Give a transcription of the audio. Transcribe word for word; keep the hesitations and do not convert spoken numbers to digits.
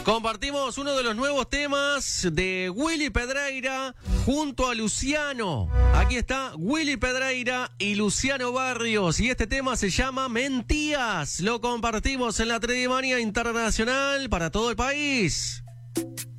Compartimos uno de los nuevos temas de Willy Pedreira junto a Luciano. Aquí está Willy Pedreira y Luciano Barrios. Y este tema se llama Mentías. Lo compartimos en la Tredimania Internacional para todo el país.